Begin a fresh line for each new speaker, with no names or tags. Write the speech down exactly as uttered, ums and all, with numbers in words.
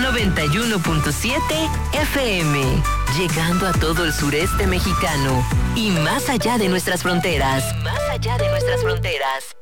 noventa y uno punto siete F M, llegando a todo el sureste mexicano y más allá de nuestras fronteras. Más allá de nuestras fronteras.